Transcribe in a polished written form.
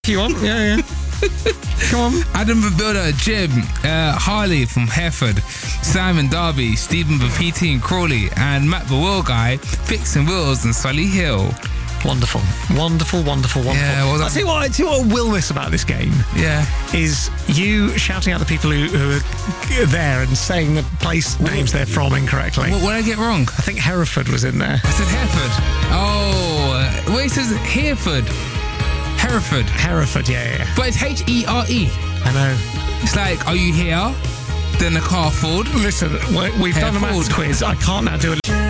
if you want. Yeah. Come on. Adam Builder, Jim, Harley from Hereford, Simon Darby, Stephen Bapiti and Crawley, and Matt the Wheel Guy, Fixing Wheels and Sully Hill. Wonderful. Yeah, well, I'll tell you what I will miss about this game. Yeah. Is you shouting out the people who are there and saying the place names they're from incorrectly. What did I get wrong? I think Hereford was in there. I said Hereford. Oh, wait, it says Hereford. Hereford, yeah. But it's H-E-R-E. I know. It's like, are you here? Then the car Ford. Listen, we've done a maths quiz. I can't now do it.